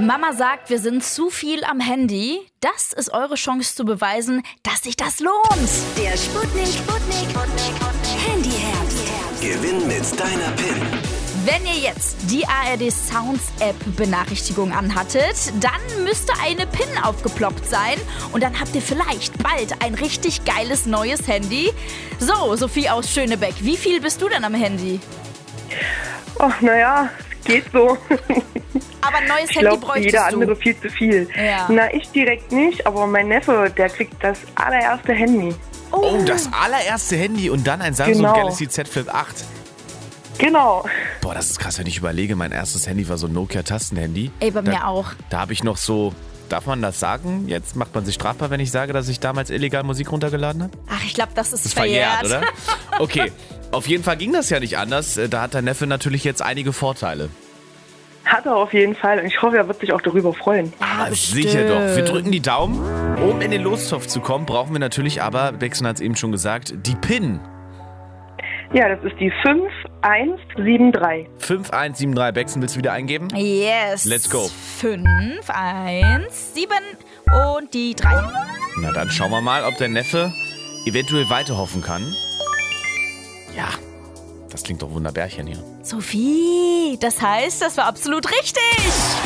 Mama sagt, wir sind zu viel am Handy. Das ist eure Chance zu beweisen, dass sich das lohnt. Der Sputnik Handyherbst. Gewinn mit deiner PIN. Wenn ihr jetzt die ARD Sounds App Benachrichtigung anhattet, dann müsste eine PIN aufgeploppt sein und dann habt ihr vielleicht bald ein richtig geiles neues Handy. So, Sophie aus Schönebeck, wie viel bist du denn am Handy? Ach, naja, geht so. Aber ein neues Ich Handy glaube, bräuchtest jeder du. andere viel zu viel. Ja. Na, ich direkt nicht, aber mein Neffe, der kriegt das allererste Handy. Oh, das allererste Handy und dann ein Samsung Genau. Galaxy Z Flip 8. Genau. Boah, das ist krass, wenn ich überlege. Mein erstes Handy war so ein Nokia-Tastenhandy. Ey, bei mir auch. Da habe ich noch so, darf man das sagen? Jetzt macht man sich strafbar, wenn ich sage, dass ich damals illegal Musik runtergeladen habe? Ach, ich glaube, das ist Das ist verjährt, verjährt. oder? Okay, auf jeden Fall ging das ja nicht anders. Da hat der Neffe natürlich jetzt einige Vorteile. Hat er auf jeden Fall und ich hoffe, er wird sich auch darüber freuen. Ah, sicher doch. Wir drücken die Daumen. Um in den Lostopf zu kommen, brauchen wir natürlich aber, Bexen hat es eben schon gesagt, die PIN. Ja, das ist die 5173. 5173. Bexen, willst du wieder eingeben? Yes. Let's go. 5, 1, 7 und die 3. Na, dann schauen wir mal, ob der Neffe eventuell weiterhoffen kann. Ja, das klingt doch wunderbärchen hier. Sophie, das heißt, das war absolut richtig.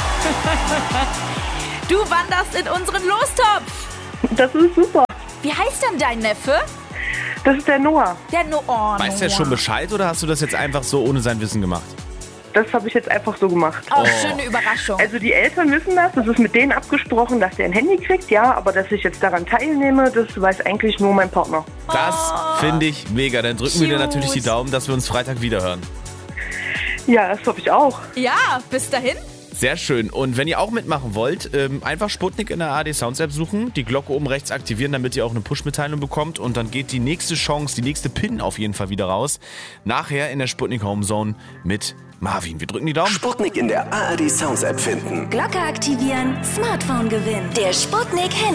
Du wanderst in unseren Lostopf. Das ist super. Wie heißt denn dein Neffe? Das ist der Noah. Der Noah. Weiß der schon Bescheid oder hast du das jetzt einfach so ohne sein Wissen gemacht? Das habe ich jetzt einfach so gemacht. Oh, schöne Überraschung. Also die Eltern wissen das, das ist mit denen abgesprochen, dass der ein Handy kriegt, ja, aber dass ich jetzt daran teilnehme, das weiß eigentlich nur mein Partner. Das finde ich mega. Dann drücken wir dir Cute. natürlich die Daumen, dass wir uns Freitag wiederhören. Ja, das hoffe ich auch. Ja, bis dahin. Sehr schön. Und wenn ihr auch mitmachen wollt, einfach Sputnik in der ARD Sounds App suchen, die Glocke oben rechts aktivieren, damit ihr auch eine Push-Mitteilung bekommt. Und dann geht die nächste Chance, die nächste PIN auf jeden Fall wieder raus. Nachher in der Sputnik Homezone mit Marvin. Wir drücken die Daumen. Sputnik in der ARD Sounds App finden. Glocke aktivieren, Smartphone gewinnen. Der Sputnik Handy.